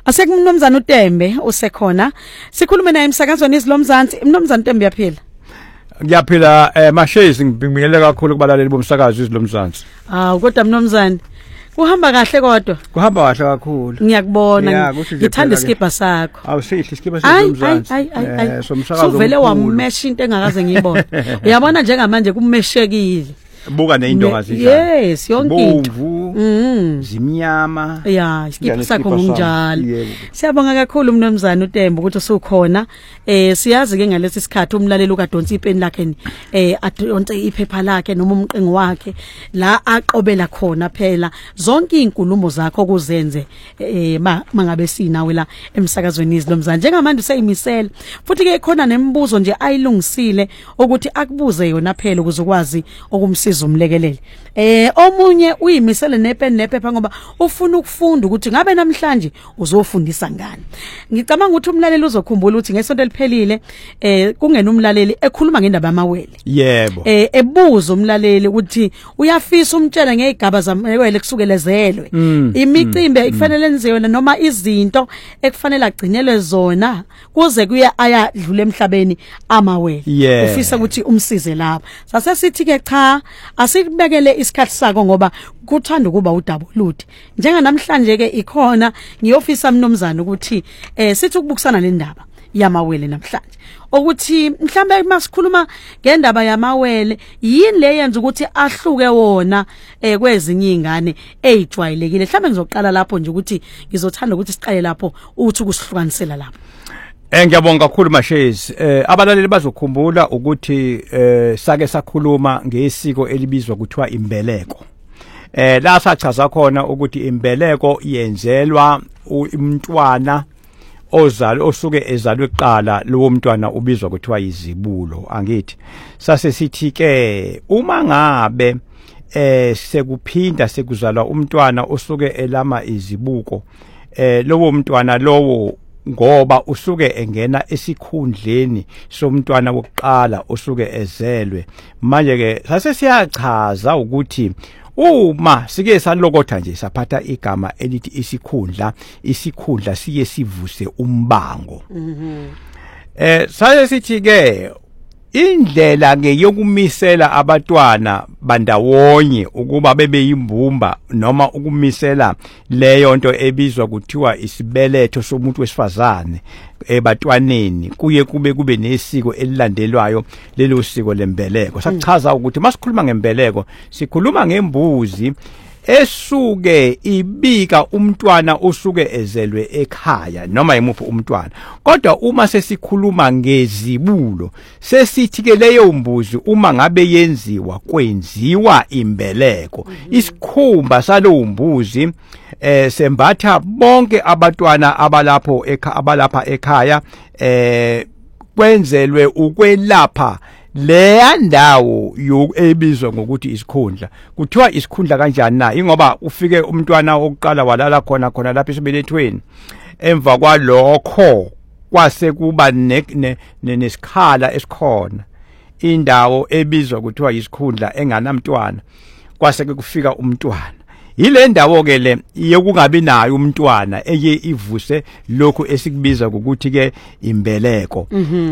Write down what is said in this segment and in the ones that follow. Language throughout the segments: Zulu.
Asekumnomzana uTembe usekhona. Sikhulume naye emsakazweni izilomzansi. Mnomzana Tembe yaphila. Ngiyaphila Mashezi ngibingelela kakhulu kubalaleli bomsakazo izilomzansi. Kodwa mnomzana kuhamba kahle kodwa. Kuhamba kahle kakhulu. Ngiyakubona. Ngithanda iskipa sakho. Awusihle iskipa sezilomzansi. Somsakazo. Suvele wamesha into engakaze ngiyibone. Uyabona njengamanje kumeshekile. Buka neintonga zidla. Yes, yonke into. Zimnyama. Yeah, iskipa sakho ngunjalo. Siyabonga kakhulu mnomzana uTembe ukuthi usukhona. Siyazi ke ngalesi sikhathi umlaleli ukadonsa ipeni lakhe adonse iphepha lakhe noma umqingo wakhe la aqobela khona phela zonke izinkulumo zakho kuzenze mangabe sinawe la emsakazweni izilomzana njengamanje useyimisela futhi ke khona nemibuzo nje ayilungisile ukuthi akubuze yona phela ukuze ukwazi okumsiza umlekelele. Omunye uyimisele nepeni nephepha ngoba ufuna ukufunda ukuthi ngabe namhlanje uzofundisa ngani. Ngicabanga ukuthi umlaleli uzokhumbula ukuthi ngesonto eliphelile kungena umlaleli ekhuluma ngendaba yamawele. Yebo. Ebuza umlaleli ukuthi uyafisa umtshela ngezigaba zamawele kusukelezelwe. Imicimbi ekufanele enziwe noma izinto ekufanele agcinelwe zona kuze kuya ayadlula emhlabeni amawele. Ufisa ukuthi umsize lapha. Sase sithi ke cha asikubekele isikhathi sako ngoba kuthanda ukuba udabuluthi. Njenga namhlanje ke ikhona ngiyofisa mnomzana ukuthi sithi ukubukisana le ndaba yamawele namhlanje. Ukuthi mhlambe masikhuluma ngendaba yamawele yini le yenza ukuthi ahluke wona kwezinye izingane ezijwayelekile. Mhlambe ngizoqala lapho nje ukuthi ngizothanda ukuthi siqale lapho uthi ukusihlukanisela lapho. Ngiyabonga kakhulu Mashezi. Abalaleli bazokhumbula ukuthi sake sakhuluma ngesiko elibizwa kuthiwa imbeleko. La sachaza khona ukuthi imbeleko yenzelwa umntwana osuke ezalwe kuqala lowo mntwana ubizwa kuthiwa izibulo angithi. Sase sithi ke uma ngabe sekuphinda sekuzalwa umntwana osuke elama izibuko lowo mntwana lowo ngoba usuke engena esikhundleni somntwana wokuqala osuke ezelwe. Manje ke sase siyachaza ukuthi uma sike salokotha nje saphatha igama elithi isikhundla siye sivuse umbango. Sase sithi ke indlela ke yokumisela abatwana bandawonye ukuba bebe yimbumba noma ukumisela leyo nto ebizwa kuthiwa isibeletho somuntu wesifazane ebatwaneni kuye kube nesiko elilandelwayo lelo siko lembeleko. Sachaza ukuthi masikhuluma ngembeleko sikhuluma ngembuzi esuke ibika umntwana osuke ezelwe ekhaya noma yimuphi umntwana. Kodwa uma sesikhuluma ngezibulo sesithi ke leyo mbuzi uma ngabe yenziwa kwenziwa imbeleko. Isikhumba salowo mbuzi sembatha bonke abatwana abalapha ekhaya kwenzelwe ukwelapha leya ndawo ebizwa ngokuthi isikhundla. Kuthiwa isikhundla kanjani na? Ingoba ufike umntwana oqala walala khona lapha esibelethweni. Emva kwalokho kwase kuba nesikhala esikhona. Indawo ebizwa kuthiwa isikhundla enganamntwana. Kwase kufika umntwana. Ile ndawo ke le yokungabi nayo umntwana eye ivuse lokho esikubiza ukuthi ke imbeleko.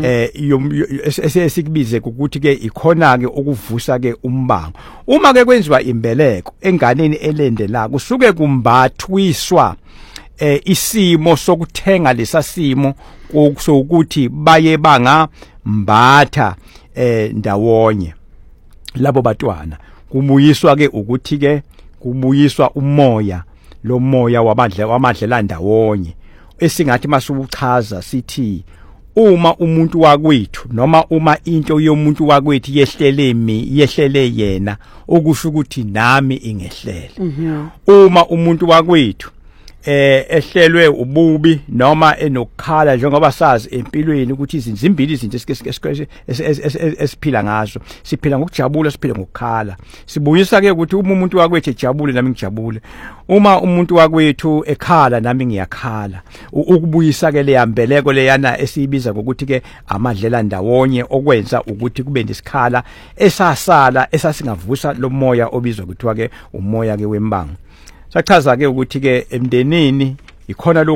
Esikubize ukuthi ke ikhona ke ukuvusa ke umbango. Uma ke kwenziwa imbeleko enganeni elendela kusuke kumbathwiswa isimo sokuthenga lesasimo sokuthi baye banga mbatha ndawonye labo batwana. Kumuyiswa ke ukuthi ke kubuyiswa umoya lo moya wamadlela ndawonye esingathi masuchaza sithi uma umuntu wakwethu noma uma into yomuntu wakwethu yehlele yena okusho ukuthi nami ingehlele. Uma umuntu wakwethu ehlelwe ububi noma enokukhala njengoba sazi empilweni ukuthi izinzimbili izinto esiphila ngazo siphila ngokujabula siphila ngokukhala. Sibuyisa ke ukuthi uma umuntu wakwethu ejabule nami ngijabule, uma umuntu wakwethu ekhala nami ngiyakhala. Ukubuyisa ke leyambeleko leyana esiyibiza ngokuthi ke amadlela ndawonye okwenza ukuthi kube nesikhala esasala esasingavusa lo moya obizwa kuthiwa ke umoya ke wembango. Sachaza ke ukuthi ke emndenini ikhona